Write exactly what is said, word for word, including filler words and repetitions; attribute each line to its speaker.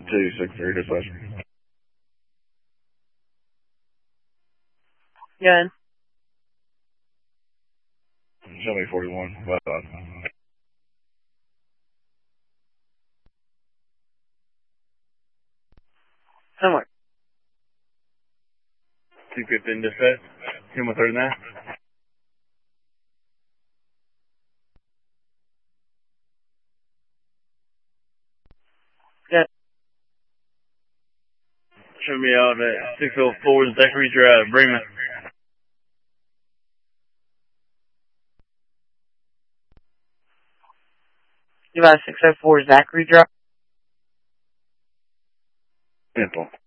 Speaker 1: two six three dispatch.
Speaker 2: Good.
Speaker 1: Show me forty-one. Bye bye.
Speaker 2: Somewhere.
Speaker 1: two fifteen dispatch. Ten one thirty-nine.
Speaker 2: Good.
Speaker 1: Show me out at six oh four Zachary Drive, Bremen.
Speaker 2: You got six oh four Zachary Drive?
Speaker 1: Simple.